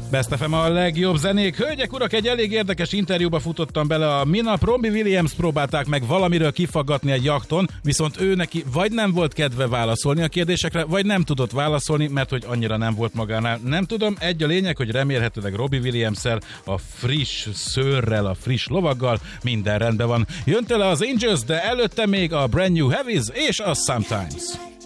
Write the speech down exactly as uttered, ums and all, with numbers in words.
Best ef em a legjobb zenék. Hölgyek, urak, egy elég érdekes interjúba futottam bele a minap. Robbie Williams próbálták meg valamiről kifaggatni egy jachton, viszont ő neki vagy nem volt kedve válaszolni a kérdésekre, vagy nem tudott válaszolni, mert hogy annyira nem volt magánál. Nem tudom, egy a lényeg, hogy remélhetőleg Robbie Williams-szel, a friss szőrrel, a friss lovaggal minden rendben van. Jön tőle az Angels, de előtte még a Brand New Heavies és a Sometimes.